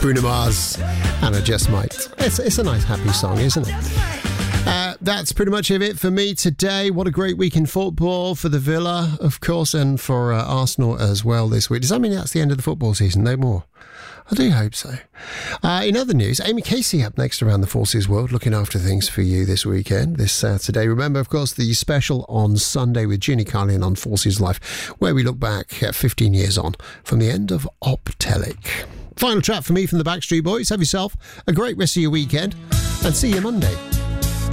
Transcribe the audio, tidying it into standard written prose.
Bruno Mars and I Just Might. It's a nice happy song, isn't it? That's pretty much it for me today. What a great week in football for the Villa, of course, and for Arsenal as well this week. Does that mean that's the end of the football season? No more? I do hope so. In other news, Amy Casey up next around the Forces World, looking after things for you this weekend, this Saturday. Remember, of course, the special on Sunday with Ginny Carlin on Forces Life, where we look back at 15 years on from the end of Optelic. Final chat for me from the Backstreet Boys. Have yourself a great rest of your weekend and see you Monday.